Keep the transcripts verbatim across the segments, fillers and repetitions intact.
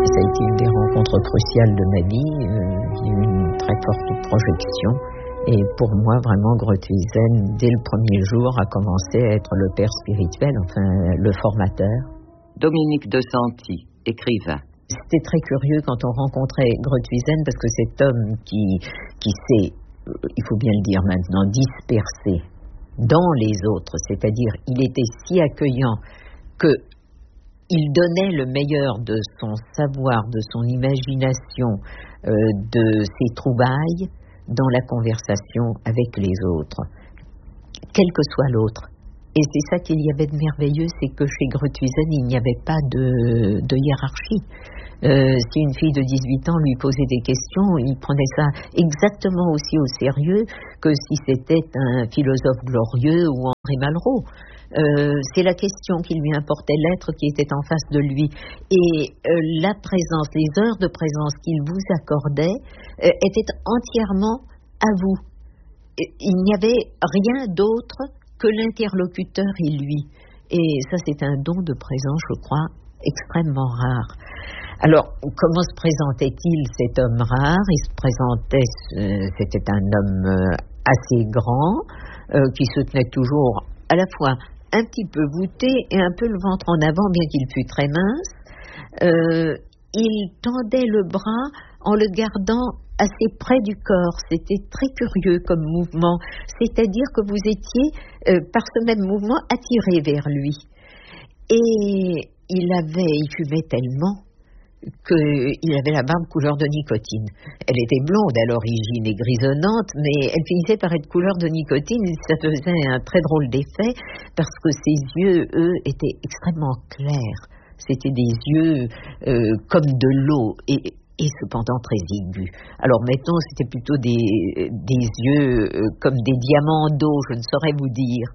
Ça a été une des rencontres cruciales de ma vie. Euh, il y a eu une très forte projection. Et pour moi, vraiment, Gruithuisen, dès le premier jour, a commencé à être le père spirituel, enfin, le formateur. Dominique de Santi, écrivain. C'était très curieux quand on rencontrait Gruithuisen, parce que cet homme qui, qui s'est, il faut bien le dire maintenant, dispersé dans les autres, c'est-à-dire il était si accueillant que il donnait le meilleur de son savoir, de son imagination, euh, de ses trouvailles dans la conversation avec les autres, quel que soit l'autre. Et c'est ça qu'il y avait de merveilleux, c'est que chez Gruithuisen, il n'y avait pas de, de hiérarchie. Euh, si une fille de dix-huit ans lui posait des questions, il prenait ça exactement aussi au sérieux que si c'était un philosophe glorieux ou André Malraux. Euh, c'est la question qui lui importait, l'être qui était en face de lui. Et euh, la présence, les heures de présence qu'il vous accordait euh, étaient entièrement à vous. Il n'y avait rien d'autre que l'interlocuteur et lui. Et ça, c'est un don de présence, je crois, extrêmement rare. Alors, comment se présentait-il, cet homme rare? Il se présentait, euh, c'était un homme euh, assez grand, euh, qui se tenait toujours à la fois un petit peu voûté et un peu le ventre en avant, bien qu'il fût très mince. Euh, il tendait le bras en le gardant assez près du corps. C'était très curieux comme mouvement, c'est-à-dire que vous étiez, euh, par ce même mouvement, attiré vers lui. Et il avait, il fumait tellement qu'il avait la barbe couleur de nicotine. Elle était blonde à l'origine et grisonnante, mais elle finissait par être couleur de nicotine. Ça faisait un très drôle d'effet parce que ses yeux, eux, étaient extrêmement clairs. C'était des yeux euh, comme de l'eau et, et cependant très aigus. Alors maintenant, c'était plutôt des, des yeux euh, comme des diamants d'eau, je ne saurais vous dire.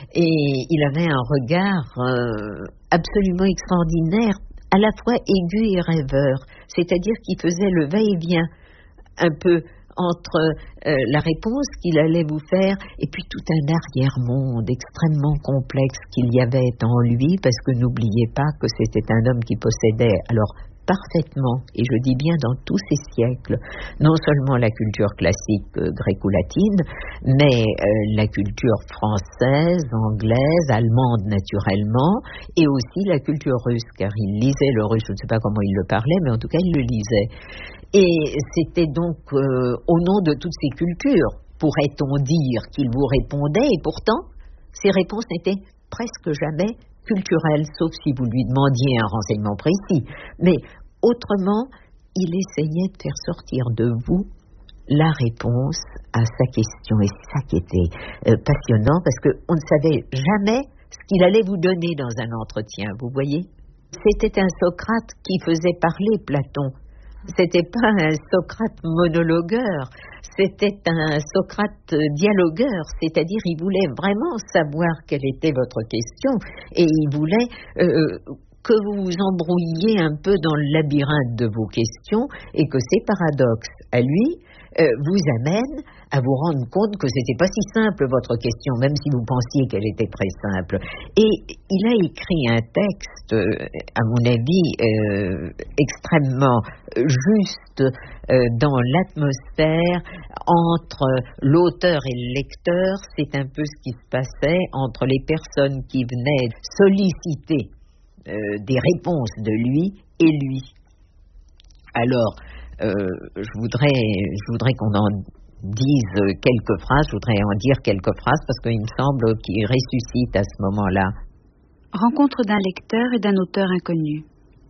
Et il avait un regard euh, absolument extraordinaire, à la fois aigu et rêveur, c'est-à-dire qu'il faisait le va-et-vient un peu entre euh, la réponse qu'il allait vous faire et puis tout un arrière-monde extrêmement complexe qu'il y avait en lui, parce que n'oubliez pas que c'était un homme qui possédait alors parfaitement, et je dis bien dans tous ces siècles, non seulement la culture classique euh, gréco-latine, mais euh, la culture française, anglaise, allemande naturellement, et aussi la culture russe, car il lisait le russe, je ne sais pas comment il le parlait, mais en tout cas il le lisait. Et c'était donc euh, au nom de toutes ces cultures, pourrait-on dire, qu'il vous répondait, et pourtant, ces réponses n'étaient presque jamais culturelles, sauf si vous lui demandiez un renseignement précis. Mais autrement, il essayait de faire sortir de vous la réponse à sa question. Et c'est ça qui était euh, passionnant, parce qu'on ne savait jamais ce qu'il allait vous donner dans un entretien, vous voyez. C'était un Socrate qui faisait parler Platon. C'était pas un Socrate monologueur, c'était un Socrate dialogueur, c'est-à-dire il voulait vraiment savoir quelle était votre question et il voulait euh, que vous vous embrouilliez un peu dans le labyrinthe de vos questions et que ces paradoxes à lui euh, vous amènent à vous rendre compte que c'était pas si simple votre question, même si vous pensiez qu'elle était très simple. Et il a écrit un texte, à mon avis, euh, extrêmement juste euh, dans l'atmosphère entre l'auteur et le lecteur. C'est un peu ce qui se passait entre les personnes qui venaient solliciter euh, des réponses de lui et lui. Alors, euh, je voudrais, je voudrais qu'on en dise quelques phrases, je voudrais en dire quelques phrases parce qu'il me semble qu'il ressuscite à ce moment-là. Rencontre d'un lecteur et d'un auteur inconnu.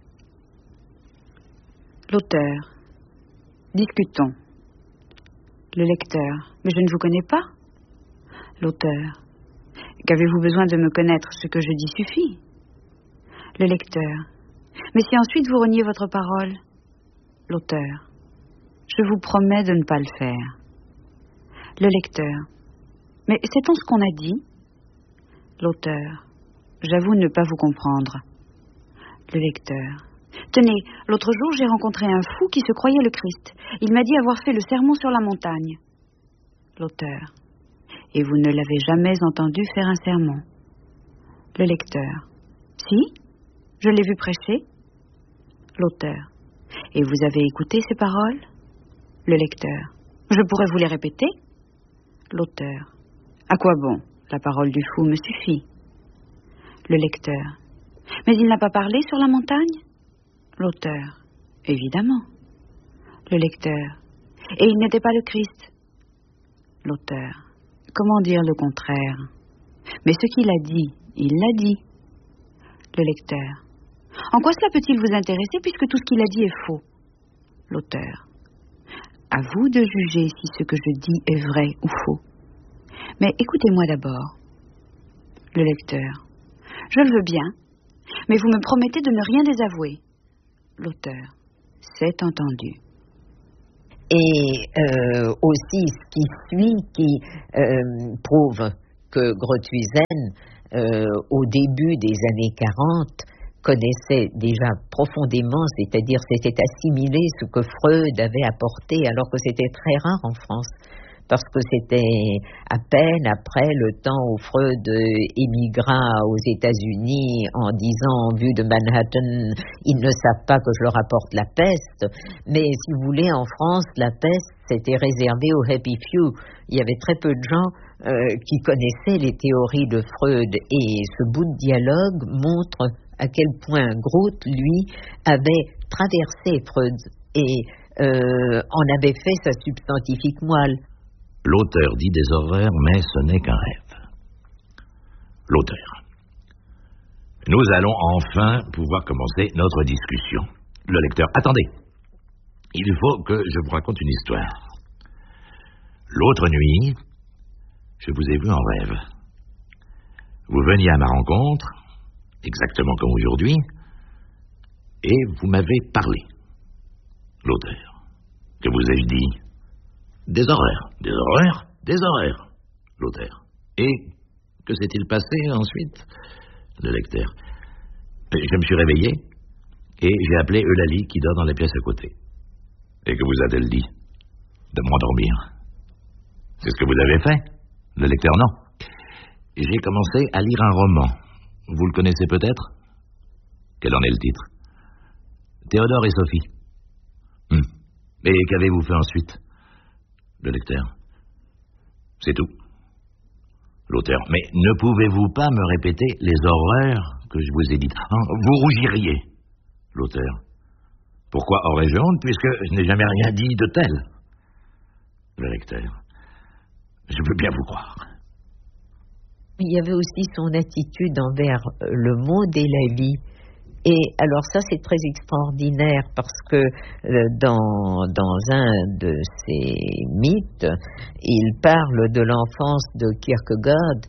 L'auteur. Discutons. Le lecteur. Mais je ne vous connais pas. L'auteur. Qu'avez-vous besoin de me connaître? Ce que je dis suffit. Le lecteur. Mais si ensuite vous reniez votre parole? L'auteur. Je vous promets de ne pas le faire. Le lecteur. Mais sait-on ce qu'on a dit? L'auteur. J'avoue ne pas vous comprendre. Le lecteur. Tenez, l'autre jour j'ai rencontré un fou qui se croyait le Christ. Il m'a dit avoir fait le sermon sur la montagne. L'auteur. Et vous ne l'avez jamais entendu faire un sermon? Le lecteur. Si, je l'ai vu prêcher. L'auteur. Et vous avez écouté ces paroles? Le lecteur. Je pourrais vous les répéter? L'auteur. À quoi bon? La parole du fou me suffit. Le lecteur. Mais il n'a pas parlé sur la montagne? L'auteur. Évidemment. Le lecteur. Et il n'était pas le Christ? L'auteur. Comment dire le contraire? Mais ce qu'il a dit, il l'a dit. Le lecteur. En quoi cela peut-il vous intéresser puisque tout ce qu'il a dit est faux? L'auteur. À vous de juger si ce que je dis est vrai ou faux. Mais écoutez-moi d'abord. Le lecteur. Je le veux bien, mais vous me promettez de ne rien désavouer. L'auteur. C'est entendu. Et euh, aussi ce qui suit, qui euh, prouve que Gruithuisen, euh, au début des années quarante, connaissait déjà profondément, c'est-à-dire s'était assimilé ce que Freud avait apporté, alors que c'était très rare en France, parce que c'était à peine après le temps où Freud émigra aux États-Unis en disant, en vue de Manhattan, ils ne savent pas que je leur apporte la peste, mais si vous voulez, en France, la peste, c'était réservé aux happy few. Il y avait très peu de gens euh, qui connaissaient les théories de Freud, et ce bout de dialogue montre à quel point Groth, lui, avait traversé Freud et euh, en avait fait sa substantifique moelle. L'auteur dit des horreurs, mais ce n'est qu'un rêve. L'auteur. Nous allons enfin pouvoir commencer notre discussion. Le lecteur. Attendez. Il faut que je vous raconte une histoire. L'autre nuit, je vous ai vu en rêve. Vous veniez à ma rencontre, exactement comme aujourd'hui, et vous m'avez parlé. L'auteur. Que vous ai-je dit? Des horreurs, des horreurs, des horreurs. L'auteur. Et que s'est-il passé ensuite? Le lecteur. Je me suis réveillé et j'ai appelé Eulalie qui dort dans la pièce à côté. Et que vous a-t-elle dit? De m'endormir. C'est ce que vous avez fait? Le lecteur, non. J'ai commencé à lire un roman. Vous le connaissez peut-être? Quel en est le titre? Théodore et Sophie. Hum. Et qu'avez-vous fait ensuite? Le lecteur. C'est tout. L'auteur. Mais ne pouvez-vous pas me répéter les horreurs que je vous ai dites? Vous rougiriez. L'auteur. Pourquoi aurais-je honte puisque je n'ai jamais rien dit de tel? Le lecteur. Je peux bien vous croire. Il y avait aussi son attitude envers le monde et la vie. Et alors ça, c'est très extraordinaire parce que euh, dans, dans un de ses mythes, il parle de l'enfance de Kierkegaard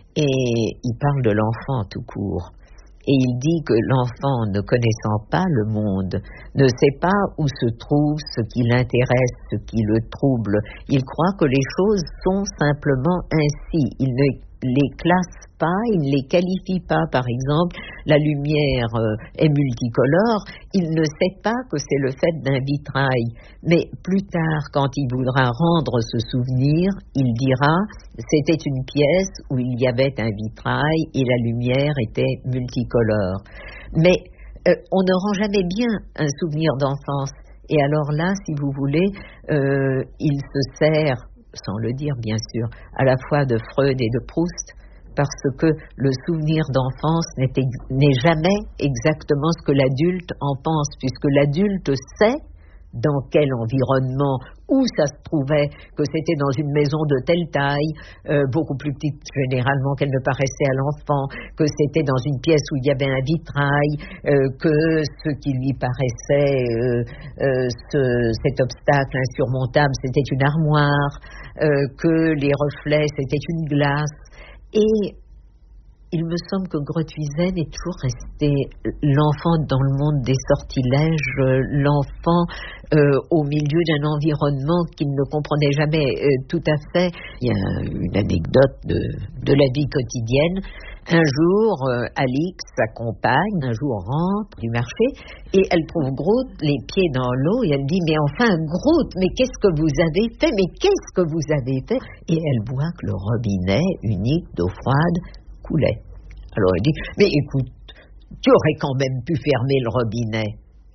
et il parle de l'enfant tout court. Et il dit que l'enfant, ne connaissant pas le monde, ne sait pas où se trouve ce qui l'intéresse, ce qui le trouble. Il croit que les choses sont simplement ainsi. Il ne les classe pas, il ne les qualifie pas. Par exemple, la lumière euh, est multicolore, il ne sait pas que c'est le fait d'un vitrail. Mais plus tard, quand il voudra rendre ce souvenir, il dira c'était une pièce où il y avait un vitrail et la lumière était multicolore. Mais euh, on ne rend jamais bien un souvenir d'enfance. Et alors là, si vous voulez, euh, il se sert, sans le dire bien sûr, à la fois de Freud et de Proust, parce que le souvenir d'enfance n'est, ex- n'est jamais exactement ce que l'adulte en pense, puisque l'adulte sait dans quel environnement, où ça se trouvait, que c'était dans une maison de telle taille, euh, beaucoup plus petite généralement qu'elle ne paraissait à l'enfant, que c'était dans une pièce où il y avait un vitrail, euh, que ce qui lui paraissait euh, euh, ce, cet obstacle insurmontable, c'était une armoire, euh, que les reflets, c'était une glace. Et il me semble que Gruithuisen est toujours resté l'enfant dans le monde des sortilèges, l'enfant euh, au milieu d'un environnement qu'il ne comprenait jamais euh, tout à fait. Il y a une anecdote de, de la vie quotidienne. Un jour, euh, Alix, sa compagne, un jour rentre du marché et elle trouve Groth les pieds dans l'eau et elle dit « Mais enfin, Groth, mais qu'est-ce que vous avez fait? Mais qu'est-ce que vous avez fait ?» Et elle voit que le robinet unique d'eau froide coulait. Alors elle dit « Mais écoute, tu aurais quand même pu fermer le robinet. »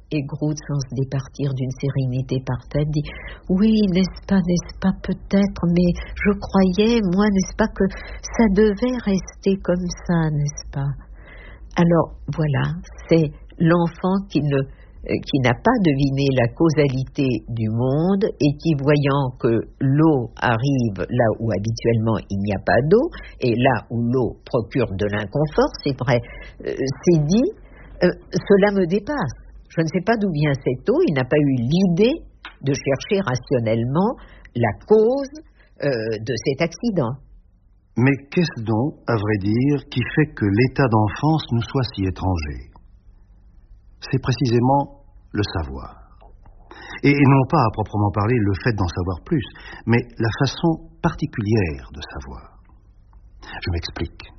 Et Groot, sans se départir d'une sérénité parfaite, dit « Oui, n'est-ce pas, n'est-ce pas, peut-être, mais je croyais, moi, n'est-ce pas, que ça devait rester comme ça, n'est-ce pas ?» Alors, voilà, c'est l'enfant qui ne, qui n'a pas deviné la causalité du monde et qui, voyant que l'eau arrive là où habituellement il n'y a pas d'eau, et là où l'eau procure de l'inconfort, c'est vrai, euh, s'est dit euh, « Cela me dépasse. Je ne sais pas d'où vient cette eau. » Il n'a pas eu l'idée de chercher rationnellement la cause euh, de cet accident. Mais qu'est-ce donc, à vrai dire, qui fait que l'état d'enfance nous soit si étranger? C'est précisément le savoir. Et, et non pas, à proprement parler, le fait d'en savoir plus, mais la façon particulière de savoir. Je m'explique.